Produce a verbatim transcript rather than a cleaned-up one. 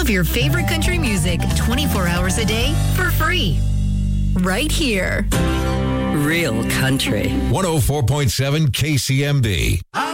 of your favorite country music twenty-four hours a day for free. Right here. Real country. one oh four point seven K C M B.